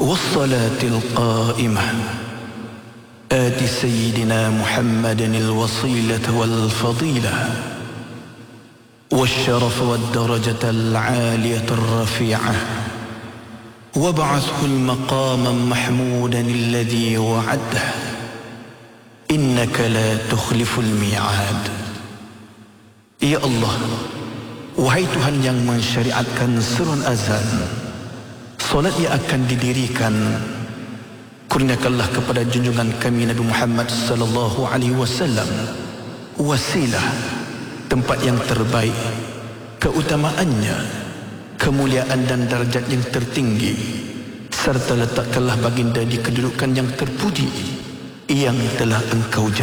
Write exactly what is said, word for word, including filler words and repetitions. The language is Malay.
والصلاة القائمة آت سيدنا محمد الوصيلة والفضيلة والشرف والدرجة العالية الرفيعة وابعثه المقام محمودا الذي وعده إنك لا تخلف الميعاد. Ya Allah, wahai Tuhan yang mensyariatkan serun azan, solat yang akan didirikan, kurniakanlah kepada junjungan kami Nabi Muhammad sallallahu alaihi wasallam wasilah, tempat yang terbaik, keutamaannya, kemuliaan dan darjat yang tertinggi, serta letakkanlah baginda di kedudukan yang terpuji yang telah engkau janjikan.